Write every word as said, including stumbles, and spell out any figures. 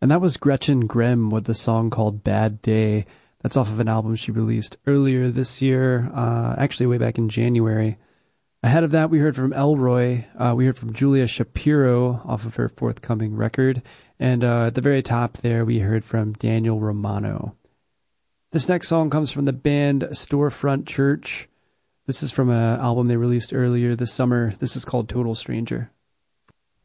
And that was Gretchen Grimm with the song called Bad Day. That's off of an album she released earlier this year, uh, actually way back in January. Ahead of that, we heard from Elroy. Uh, we heard from Julia Shapiro off of her forthcoming record. And uh, at the very top there, we heard from Daniel Romano. This next song comes from the band Storefront Church. This is from an album they released earlier this summer. This is called Total Stranger.